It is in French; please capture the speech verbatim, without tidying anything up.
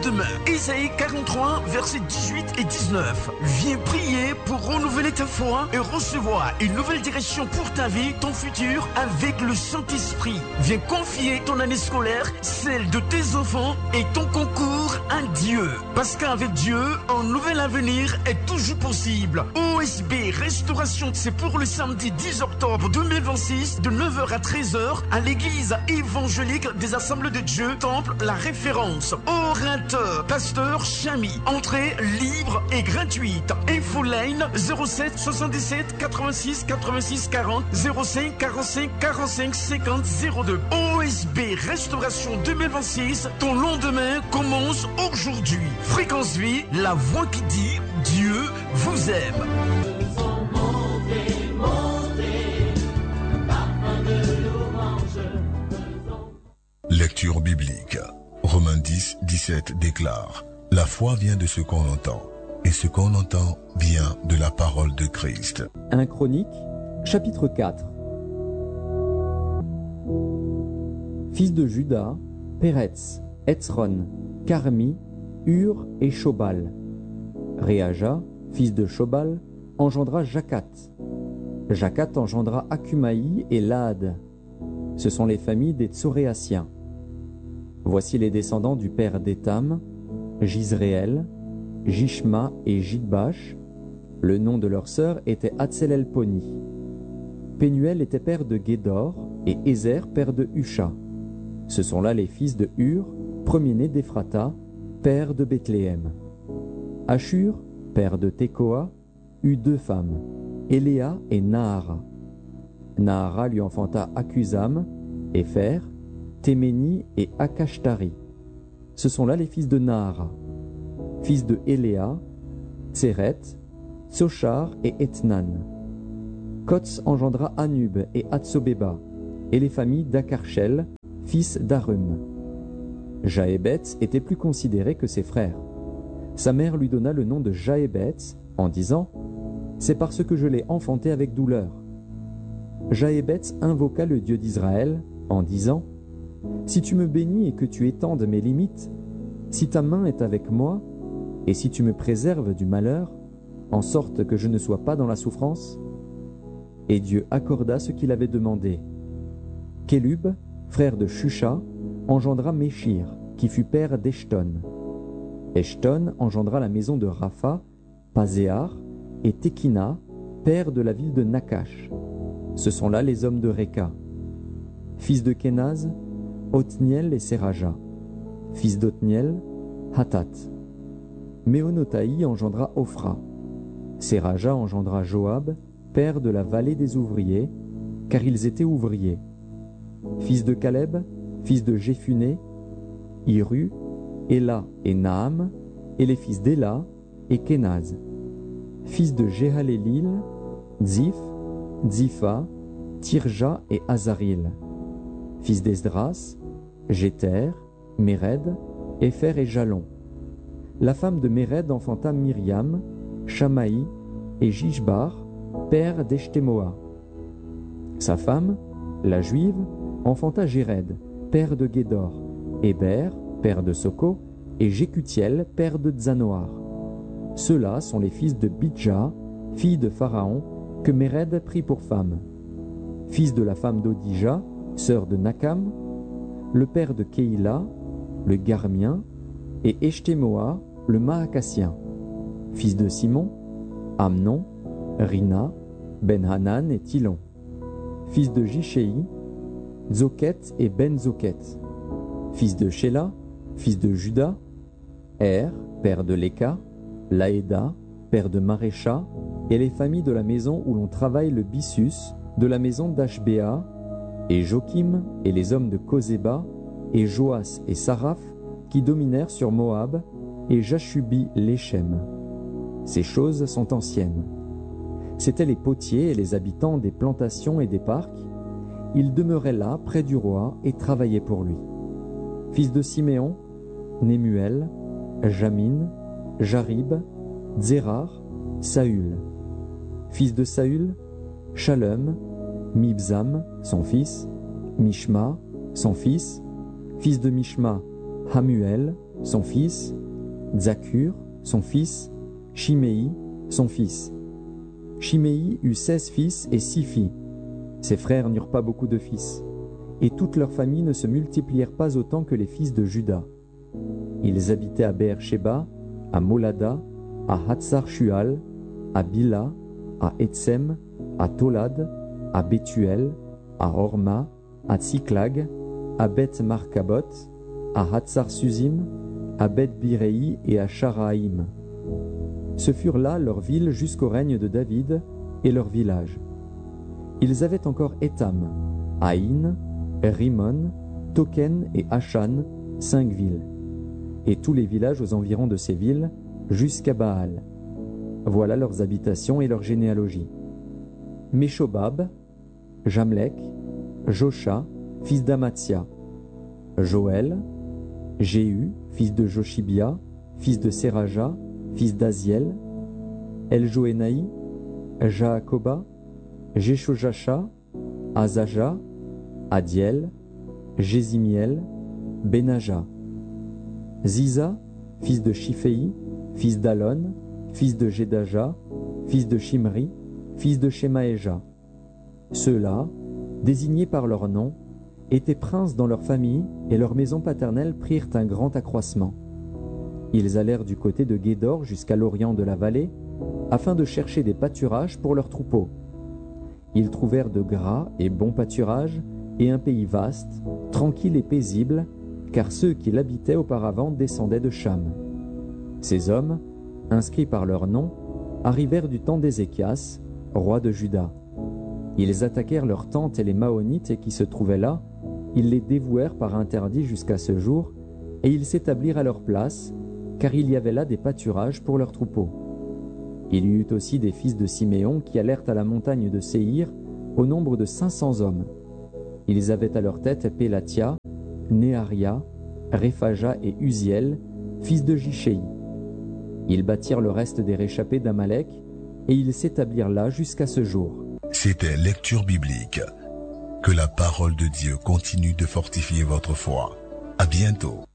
lendemain. Isaïe quarante-trois, versets dix-huit et dix-neuf. Viens prier pour renouveler ta foi et recevoir une nouvelle direction pour ta vie, ton futur, avec le Saint-Esprit. Viens confier ton année scolaire, celle de tes enfants et ton concours à Dieu. Parce qu'avec Dieu, un nouvel avenir est toujours possible. O S B Restauration, c'est pour le samedi dix octobre deux mille vingt-six, de neuf heures à treize heures, à l'église évangélique des Assemblées de Dieu, Temple La Référence. Orateur, pasteur Chami. Entrée libre et gratuite. Info line zéro sept soixante-dix-sept quatre-vingt-six quatre-vingt-six quarante zéro cinq quarante-cinq quarante-cinq cinquante zéro deux. O S B Restauration deux mille vingt-six, ton lendemain commence aujourd'hui. Fréquence Vie, la voix qui dit Dieu vous aime. Lecture biblique. Romains dix, dix-sept déclare: la foi vient de ce qu'on entend, et ce qu'on entend vient de la parole de Christ. un Chronique, chapitre quatre. Fils de Juda, Péretz, Hetzron, Carmi, Hur et Shobal. Réaja, fils de Shobal, engendra Jacat. Jacat engendra Akumaï et Laad. Ce sont les familles des Tsoréaciens. Voici les descendants du père d'Étam, Jizréel, Jishma et Jidbash. Le nom de leur sœur était Hatzelelponi. Pénuel était père de Guédor et Ézer père de Husha. Ce sont là les fils de Hur, premier-né d'Ephrata, père de Bethléem. Ashur, père de Tekoa, eut deux femmes, Éléa et Nahara. Nahara lui enfanta Akuzam, Épher, Téméni et Akashtari. Ce sont là les fils de Nahara. Fils de Éléa, Tseret, Tsochar et Ethnan. Kotz engendra Anub et Hatsobeba, et les familles d'Akarchel, fils d'Arum. Jaébet était plus considéré que ses frères. Sa mère lui donna le nom de Jaébet en disant: c'est parce que je l'ai enfanté avec douleur. Jaébet invoqua le Dieu d'Israël en disant: si tu me bénis et que tu étendes mes limites, si ta main est avec moi, et si tu me préserves du malheur, en sorte que je ne sois pas dans la souffrance. Et Dieu accorda ce qu'il avait demandé. Kélub, frère de Shusha, engendra Méchir, qui fut père d'Eshton. Eshton engendra la maison de Rapha, Pazéar, et Tekina, père de la ville de Nakash. Ce sont là les hommes de Réka. Fils de Kénaz, Othniel et Séraja. Fils d'Othniel, Hatat. Méonotaï engendra Ophra. Séraja engendra Joab, père de la vallée des ouvriers, car ils étaient ouvriers. Fils de Caleb, fils de Jéphuné, Hiru, Éla et Naam, et les fils d'Éla et Kénaz. Fils de Jéhalélil, Ziph, Zipha, Tirja et Azaril. Fils d'Esdras, Jéter, Méred, Épher et Jalon. La femme de Méred enfanta Myriam, Shamaï et Jishbar, père d'Eshtemoa. Sa femme, la juive, enfanta Jéred, père de Guédor, Héber, père de Soko, et Jécutiel, père de Tzanoar. Ceux-là sont les fils de Bidja, fille de Pharaon, que Méred prit pour femme. Fils de la femme d'Odija, sœur de Nakam, le père de Kéila, le Garmien, et Eshtemoa, le Maakassien. Fils de Simon, Amnon, Rina, Ben-Hanan et Tilon. Fils de Jishéi, Zoket et Ben-Zoket. Fils de Shéla, fils de Juda, Er, père de Léka, Laéda, père de Marécha, et les familles de la maison où l'on travaille le byssus, de la maison d'Ashbéa, et Jokim, et les hommes de Kozéba, et Joas et Saraph, qui dominèrent sur Moab, et Jashubi l'Échem. Ces choses sont anciennes. C'étaient les potiers et les habitants des plantations et des parcs. Ils demeuraient là, près du roi, et travaillaient pour lui. Fils de Siméon, Némuel, Jamin, Jarib, Zérar, Saül. Fils de Saül, Shalom, Mibzam, son fils, Mishma, son fils, fils de Mishma, Hamuel, son fils, Zakur, son fils, Shimei, son fils. Shimei eut seize fils et six filles. Ses frères n'eurent pas beaucoup de fils, et toutes leurs familles ne se multiplièrent pas autant que les fils de Juda. Ils habitaient à Beer-Sheba, à Molada, à Hatsar-Shual, à Bila, à Etsem, à Tolad, à Bethuel, à Horma, à Tsiklag, à Beth-Markabot, à Hatsar-Suzim, à Beth-Biréi et à Sharaïm. Ce furent là leurs villes jusqu'au règne de David et leurs villages. Ils avaient encore Étam, Aïn, Rimon, Token et Achan, cinq villes, et tous les villages aux environs de ces villes, jusqu'à Baal. Voilà leurs habitations et leurs généalogies. Meshobab, Jamlek, Josha, fils d'Amatia, Joël, Jéhu, fils de Joshibia, fils de Seraja, fils d'Aziel, Eljoénaï, Jaakoba, Jeshojacha, Azaja, Adiel, Jézimiel, Benaja, Ziza, fils de Shiphéi, fils d'Alon, fils de Jedaja, fils de Shimri, fils de Shemaéja. Ceux-là, désignés par leur nom, étaient princes dans leur famille et leur maison paternelle prirent un grand accroissement. Ils allèrent du côté de Guédor jusqu'à l'orient de la vallée afin de chercher des pâturages pour leurs troupeaux. Ils trouvèrent de gras et bons pâturages et un pays vaste, tranquille et paisible, car ceux qui l'habitaient auparavant descendaient de Cham. Ces hommes, inscrits par leur nom, arrivèrent du temps d'Ézéchias, roi de Juda. Ils attaquèrent leurs tentes et les Maonites qui se trouvaient là, ils les dévouèrent par interdit jusqu'à ce jour, et ils s'établirent à leur place, car il y avait là des pâturages pour leurs troupeaux. Il y eut aussi des fils de Siméon qui allèrent à la montagne de Séhir, au nombre de cinq cents hommes. Ils avaient à leur tête Pélatia, Néaria, Réphaja et Uziel, fils de Jichéi. Ils bâtirent le reste des réchappés d'Amalek, et ils s'établirent là jusqu'à ce jour. C'était Lecture biblique. Que la parole de Dieu continue de fortifier votre foi. À bientôt.